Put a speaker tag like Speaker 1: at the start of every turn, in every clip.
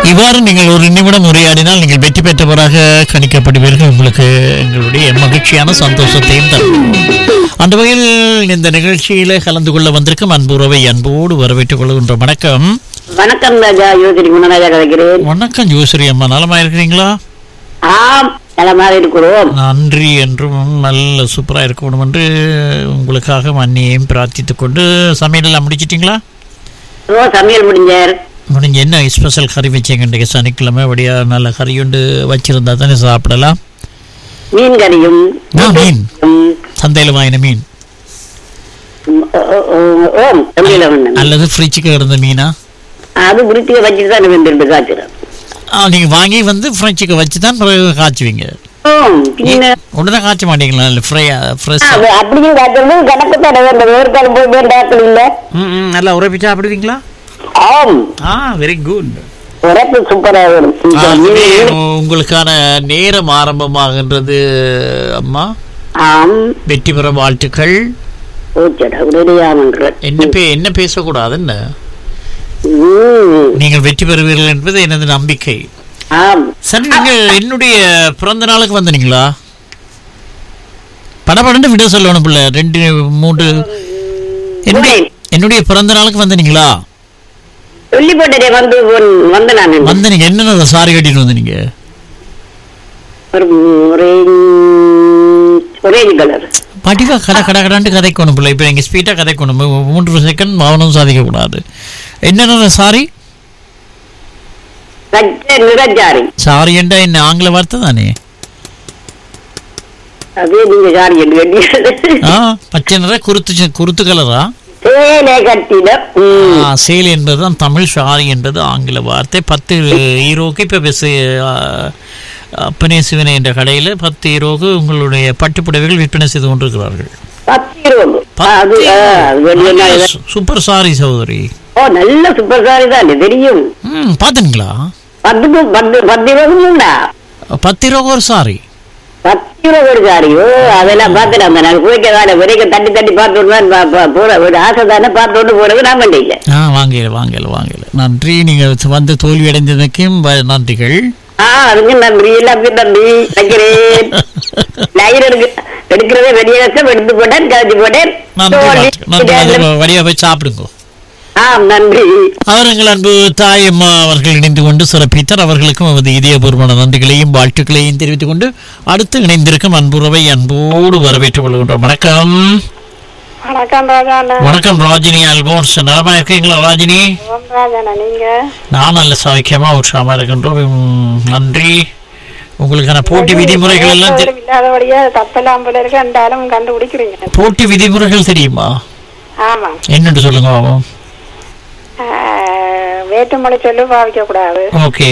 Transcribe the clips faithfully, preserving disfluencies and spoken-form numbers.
Speaker 1: இவ்வாறு நீங்கள் ஒரு நிமிடம் உரையாடினால் நீங்கள் வெற்றி பெற்றவராக கணிக்கப்படுவீர்கள். உங்களுக்கு எங்களுடைய மகிழ்ச்சியான சந்தோஷத்தையும் தரும். அந்த வகையில் இந்த நிகழ்ச்சியில கலந்து கொள்ள வந்திருக்கும் அன்புறவை அன்போடு வரவேற்றுக் கொள்கின்ற வணக்கம்.
Speaker 2: வணக்கம் ராஜா, யோசரி குணராஜா கதைக்கிறேன்.
Speaker 1: வணக்கம் யோசரி அம்மா, நலமா இருக்கிறீங்களா?
Speaker 2: ஆம், நலமாக இருக்கிறோம்.
Speaker 1: நன்றி. என்றும் நல்ல சூப்பரா இருக்கணும் என்று உங்களுக்காக மன்னியையும் பிரார்த்தித்துக் கொண்டு சமையல் எல்லாம் முடிச்சிட்டீங்களா?
Speaker 2: ஓ, சமையல் முடிஞ்சார்.
Speaker 1: முடிஞ்ச என்ன ஸ்பெஷல் கறி வச்சீங்க? இன்றைக்கு சனிக்கிழமை வழியா நல்ல கறி ஒன்று வச்சிருந்தா தானே சாப்பிடலாம்.
Speaker 2: மீன் கறியும்
Speaker 1: மீன் சந்தையில் வாங்கின மீன் அல்லது ஃப்ரிட்ஜுக்கு இருந்த மீனா?
Speaker 2: அது குறித்து வச்சுட்டு தான் வெந்திருந்து காய்ச்சிடும்.
Speaker 1: நீங்க வாங்கி வந்து ஃப்ரிட்ஜுக்கு வச்சு தான் காய்ச்சுவீங்க? உடனே காய்ச்ச மாட்டீங்களா?
Speaker 2: அப்படியும் காய்ச்சது கணக்கு தான் போய் வேண்டாக்கள் இல்ல.
Speaker 1: நல்லா உரைப்பி சாப்பிடுவீங்களா?
Speaker 2: ஆம்.
Speaker 1: ஆ, வெரி குட்.
Speaker 2: உரைப்பு சூப்பரா வரும்.
Speaker 1: உங்களுக்கான நேரம் ஆரம்பமாகின்றது அம்மா.
Speaker 2: ஆம்.
Speaker 1: வெற்றி பெற வாழ்த்துக்கள். என்ன பே என்ன பேசக்கூடாது என்ன? நீங்கள் வெற்றி பெறுவீர்கள் என்பது எனது நம்பிக்கை. சரி, நீங்கள் என்னுடைய பிறந்த நாளுக்கு வந்தீங்களா? படப்படன்னு விட சொல்லணும் பிள்ளை. ரெண்டு மூன்று என்னுடைய பிறந்த நாளுக்கு வந்தீங்களா? வந்தீங்க. என்ன சாரி கட்டிட்டு வந்தீங்க? படிவா கடை கடை கடாண்டு கதைக்கணும் பிள்ளை. இப்போ எங்கள் ஸ்பீட்டாக கதைக்கணும். மூன்று செகண்ட் மௌனம் சாதிக்க கூடாது. என்னென்ன சாரி? சாரி என்றா என்ன ஆங்கில வார்த்தை தானே? பச்சை நிற குருத்து குருத்து கலரா? சேல் என்பதுதான் தமிழ், சாரி என்பது ஆங்கில வார்த்தை. பத்து ஹீரோக்கு இப்ப அப்பனே சிவனே என்ற கடையில பத்து ஹீரோக்கு உங்களுடைய பட்டு புடவைகள் விற்பனை செய்து கொண்டிருக்கிறார்கள். சூப்பர் சாரி சகோதரி.
Speaker 2: நல்ல சூப்பர் சாரி தான் தெரியும்.
Speaker 1: பாத்தீங்களா? பத்து ரூபா ஒரு சாரி.
Speaker 2: பத்து ரூபா ஒரு சாரி. ஓ, அதெல்லாம் பாத்துலாம். நான் போய்க்க வரைக்கும் தட்டி தட்டி பார்த்து ஒரு ஆசை தானே பார்த்து போறது. நான் பண்ணல. ஆ, வாங்கல வாங்கல வாங்கல.
Speaker 1: நன்றி. நீங்க வந்து தோல்வி அடைந்ததுக்கும் நன்றிகள்.
Speaker 2: ஆஹ் அதுக்கு நன்றி. எல்லாருக்கும் நன்றி. வைக்கிறேன். லைன் எடுக்க எடுக்கிறதே வெளியே கஷ்டம் எடுத்து போட்டேன், கழிச்சு போட்டேன்.
Speaker 1: வழியா போய் சாப்பிடுங்க.
Speaker 2: நன்றி.
Speaker 1: அவர்கள் அன்பு தாயம்மா அவர்கள் இணைந்து கொண்டு சிறப்பித்தார். அவர்களுக்கும் அவரது இதயபூர்வமான நன்றிகளையும் வாழ்த்துக்களையும் தெரிவித்துக் கொண்டு அடுத்து இணைந்திருக்கும் அன்புறவை அன்போடு வரவேற்றுக் கொள்கின்றோம். வணக்கம். வணக்கம் ராஜினி அல்போன்ஸ். நலமா இருக்கீங்களா ராஜினி? நான் நல்ல சௌக்கியமா உற்சாகமா இருக்கின்றோம். நன்றி. உங்களுக்கான போட்டி விதிமுறைகள் எல்லாம் போட்டி விதிமுறைகள் தெரியுமா? என்னன்னு சொல்லுங்க.
Speaker 3: வேற்றுமொழி சொல்லு பாவிக்க கூடாது.
Speaker 1: ஓகே.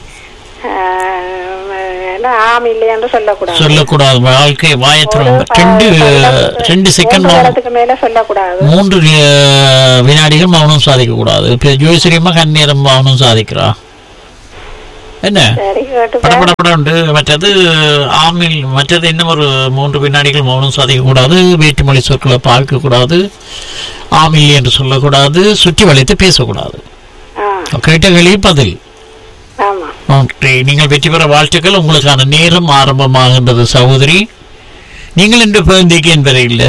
Speaker 3: ஆம் இல்லை என்று சொல்லக்கூடாது.
Speaker 1: சொல்லக்கூடாது. வாழ்க்கை வாயத்திரம் ரெண்டு ரெண்டு செகண்ட்
Speaker 3: மேல சொல்லக்கூடாது.
Speaker 1: மூன்று வினாடிகள் மௌனம் சாதிக்க கூடாது. ஜோசிரியமா கண்ணீரம் மௌனம் சாதிக்கிறா என்ன? படப்படப்பட உண்டு. மற்றது ஆமில் மற்றது இன்னும் ஒரு மூன்று வினாடிகள் மௌனம் சாதிக்க கூடாது. வேற்றுமொழி சொற்களை பார்க்க கூடாது. ஆமில் என்று சொல்லக்கூடாது. சுற்றி வளைத்து பேசக்கூடாது. கேட்ட கேள்வி பதில். நீங்கள் வெற்றி பெற வாழ்த்துக்கள். உங்களுக்கான நேரம் ஆரம்பமாகின்றது சகோதரி. நீங்கள் இன்று பிறந்தீங்க என்பதை இல்லை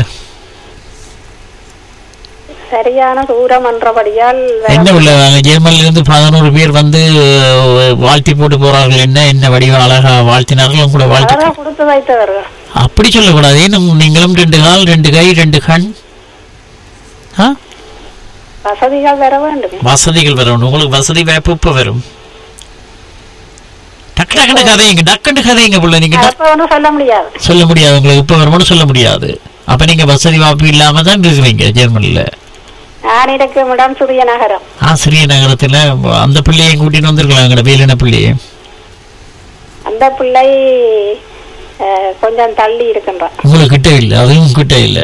Speaker 3: சரியான தூரம் என்றபடியால்
Speaker 1: என்ன உள்ள ஜெர்மனில இருந்து பதினோரு பேர் வந்து வாழ்த்தி போட்டு போறார்கள். என்ன என்ன வடிவ அழகா வாழ்த்தினார்கள். உங்களோட வாழ்த்து
Speaker 3: கொடுத்து வைத்தவர்கள்.
Speaker 1: அப்படி சொல்லக்கூடாது. நீங்களும் ரெண்டு கால் ரெண்டு கை ரெண்டு கண்.
Speaker 3: வசதிகள் வர வேண்டும்.
Speaker 1: வசதிகள் வர வேண்டும். உங்களுக்கு வசதி வாய்ப்பு இப்ப வரும். டக்கு டக்குன்னு கதைங்க டக்குன்னு கதைங்க புள்ள. நீங்க
Speaker 3: சொல்ல முடியாது
Speaker 1: சொல்ல முடியாது. உங்களுக்கு இப்ப வருமானு சொல்ல முடியாது. அப்ப நீங்க வசதி வாய்ப்பு இல்லாம தான் இருக்கிறீங்க ஜெர்மனில.
Speaker 3: நான் இருக்கும் இடம் சிறிய நகரம்.
Speaker 1: ஆ, சிறிய நகரத்துல அந்த பிள்ளையை கூட்டிட்டு வந்திருக்கலாம். எங்கட வேலின பிள்ளையை.
Speaker 3: அந்த பிள்ளை கொஞ்சம் தள்ளி இருக்கின்றான்.
Speaker 1: உங்களுக்கு கிட்ட இல்ல? அதுவும் கிட்ட இல்ல.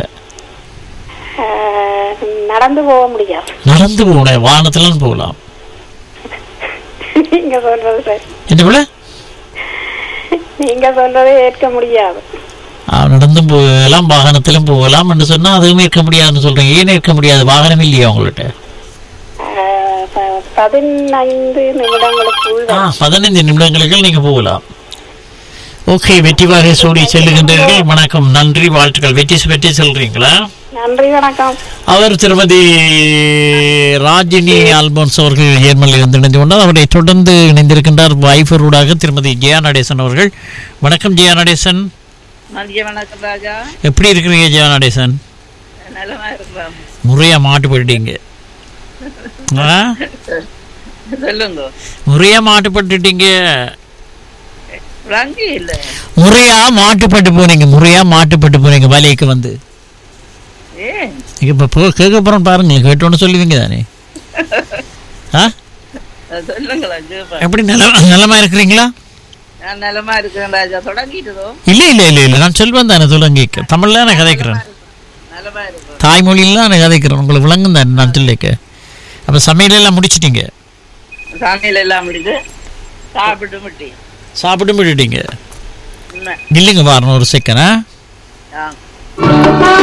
Speaker 3: நடந்து போக முடியாது.
Speaker 1: நடந்து போக வாகனத்துல போகலாம்.
Speaker 3: நீங்க சொல்றது சரி.
Speaker 1: என்ன பிள்ளை?
Speaker 3: நீங்க சொல்றதை ஏற்க முடியாது.
Speaker 1: நடந்தும் போகலாம் வாகனத்திலும் போகலாம் என்று சொன்னா அதுவும் ஏற்க முடியாதுன்னு சொல்றேன். ஏன் ஏற்க முடியாது? வாகனம் இல்லையா உங்கள்கிட்ட?
Speaker 3: பதினைந்து நிமிடங்களுக்குள்
Speaker 1: ஆ பதினைந்து நிமிடங்களுக்கு நீங்க போகலாம். ஓகே, வெற்றி வாகை சூடி செல்லுகின்றீர்கள். வணக்கம், நன்றி, வாழ்த்துக்கள். வெற்றி வெற்றி செல்றீங்களா?
Speaker 3: நன்றி, வணக்கம்.
Speaker 1: அவர் திருமதி ராஜினி ஆல்போன்ஸ் அவர்கள் ஏர்மலில் இருந்து இணைந்து கொண்டார். அவரை தொடர்ந்து இணைந்திருக்கின்றார் வைஃபரூடாக திருமதி ஜெயா நடேசன் அவர்கள். வணக்கம் ஜெயா நடேசன்.
Speaker 4: வணக்கம் ராஜா.
Speaker 1: எப்படி இருக்கிறீங்க ஜெயா நடேசன்?
Speaker 4: நலமா இருக்கிறோம்.
Speaker 1: முறையா மாட்டு போயிட்டீங்க.
Speaker 4: சொல்லுங்க.
Speaker 1: முறையா மாட்டுப்பட்டுட்டீங்க.
Speaker 4: இல்ல
Speaker 1: முறையா மாட்டுப்பட்டு போனீங்க. முறையா மாட்டுப்பட்டு போனீங்க வலைக்கு வந்து. இப்ப கேட்க போறோம் பாருங்க, கேட்டோன்னு சொல்லுவீங்க தானே. எப்படி நலமா இருக்கிறீங்களா?
Speaker 4: நலமா இருக்கிறேன் ராஜா. தொடங்கிட்டதோ?
Speaker 1: இல்ல இல்ல இல்ல இல்ல நான் செல்வன் தானே. தொடங்கி தமிழ்ல நான் கதைக்கிறேன், தாய்மொழியில நான் கதைக்கிறேன். உங்களுக்கு விளங்கும் தானே நான் சொல்லிக்க. அப்ப சமையல் எல்லாம் முடிச்சிட்டீங்க?
Speaker 4: சமையல் எல்லாம் முடிச்சு சாப்பிட்டு முட்டி
Speaker 1: சாப்பிட்டு விட்டுட்டீங்க. இல்லைங்க, பாருங்க ஒரு செகண்ட்.